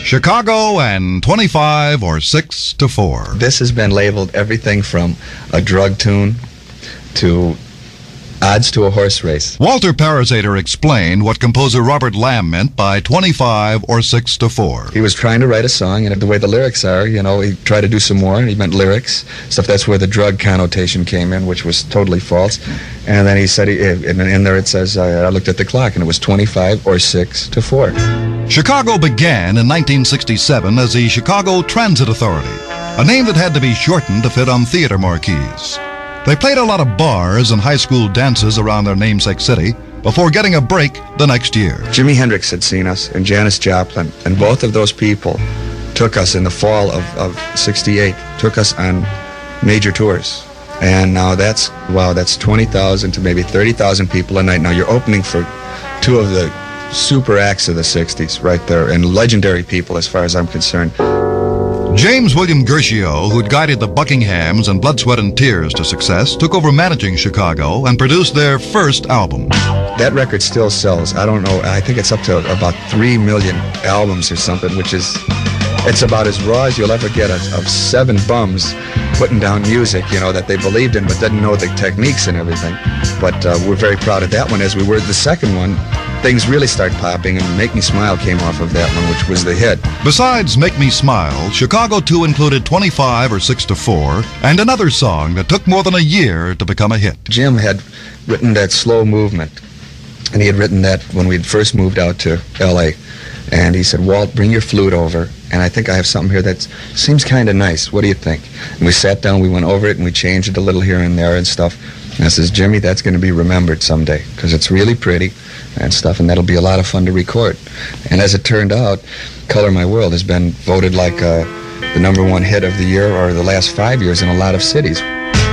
Chicago and 25 or 6 to 4. This has been labeled everything from a drug tune to odds to a horse race. Walter Parasater explained what composer Robert Lamb meant by 25 or 6 to 4. He was trying to write a song, and the way the lyrics are, you know, he tried to do some more, and he meant lyrics. Stuff, that's where the drug connotation came in, which was totally false. And then he said, and in there it says, I looked at the clock, and it was 25 or 6 to 4. Chicago began in 1967 as the Chicago Transit Authority, a name that had to be shortened to fit on theater marquees. They played a lot of bars and high school dances around their namesake city before getting a break the next year. Jimi Hendrix had seen us, and Janis Joplin, and both of those people took us in the fall of 68, took us on major tours. And now that's 20,000 to maybe 30,000 people a night. Now you're opening for two of the super acts of the 60s right there, and legendary people as far as I'm concerned. James William Guercio, who'd guided the Buckinghams and Blood, Sweat, and Tears to success, took over managing Chicago and produced their first album. That record still sells. I don't know, I think it's up to about 3 million albums or something, which is, it's about as raw as you'll ever get of 7 bums putting down music, you know, that they believed in but didn't know the techniques and everything. But we're very proud of that one, as we were the second one. Things really start popping, and Make Me Smile came off of that one, which was the hit. Besides Make Me Smile, Chicago 2 included 25 or 6 to 4 and another song that took more than a year to become a hit. Jim had written that Slow Movement, and he had written that when we'd first moved out to L.A., and he said, Walt, bring your flute over, and I think I have something here that seems kind of nice. What do you think? And we sat down, we went over it, and we changed it a little here and there and stuff. And I says, Jimmy, that's going to be remembered someday, because it's really pretty and stuff, and that'll be a lot of fun to record. And as it turned out, Color My World has been voted like the #1 hit of the year or the last 5 years in a lot of cities.